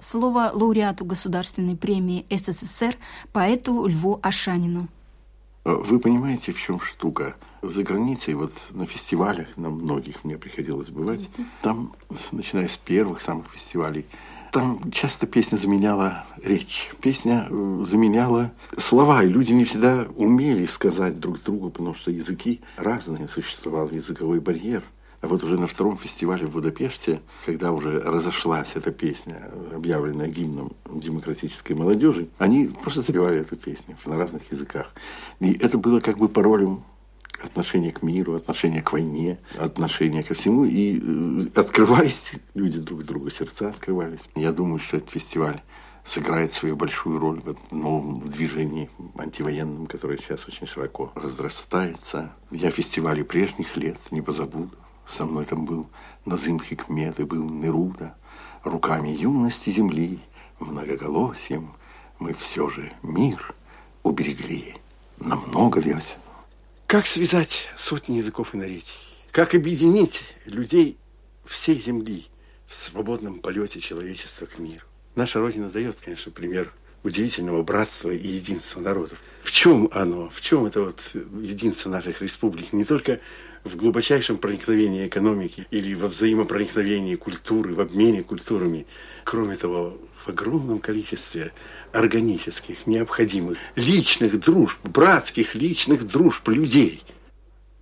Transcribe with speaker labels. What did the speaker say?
Speaker 1: слово лауреату Государственной премии СССР, поэту Льву Ашанину.
Speaker 2: Вы понимаете, в чем штука? За границей, вот на фестивалях, на многих мне приходилось бывать, там, начиная с первых самых фестивалей, там часто песня заменяла речь. Песня заменяла слова, и люди не всегда умели сказать друг другу, потому что языки разные, существовал языковой барьер. А вот уже на втором фестивале в Будапеште, когда уже разошлась эта песня, объявленная гимном демократической молодежи, они просто запевали эту песню на разных языках. И это было как бы паролем отношения к миру, отношения к войне, отношения ко всему. И открывались люди друг другу, сердца открывались. Я думаю, что этот фестиваль сыграет свою большую роль в этом новом движении антивоенном, которое сейчас очень широко разрастается. Я фестивали прежних лет не позабуду. Со мной там был Назым Хикмет и был Неруда. Руками юности земли, многоголосием мы все же мир уберегли на много весен. Как связать сотни языков и наречий? Как объединить людей всей земли в свободном полете человечества к миру? Наша Родина дает, конечно, пример удивительного братства и единства народов. В чем оно? В чем это вот единство наших республик? Не только в глубочайшем проникновении экономики или во взаимопроникновении культуры, в обмене культурами. Кроме того, в огромном количестве органических, необходимых, личных дружб, братских личных дружб людей –